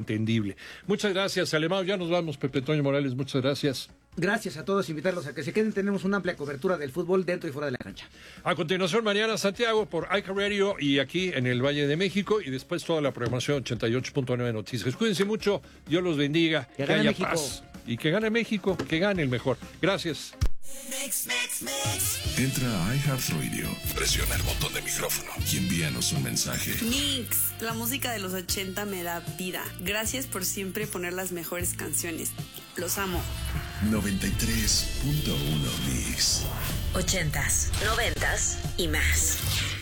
entendible. Muchas gracias, Alemão. Ya nos vamos, Pepe Toño Morales. Muchas gracias. Gracias a todos, invitarlos a que se queden. Tenemos una amplia cobertura del fútbol dentro y fuera de la cancha. A continuación, mañana Santiago por iCar Radio y aquí en el Valle de México, y después toda la programación 88.9 Noticias. Cuídense mucho, Dios los bendiga, que haya México. Paz y que gane México, que gane el mejor. Gracias. Entra a iHeartRadio, presiona el botón de micrófono y envíanos un mensaje. Mix, la música de los 80 me da vida. Gracias por siempre poner las mejores canciones. Los amo. 93.1 Mix. 80s, 90s y más.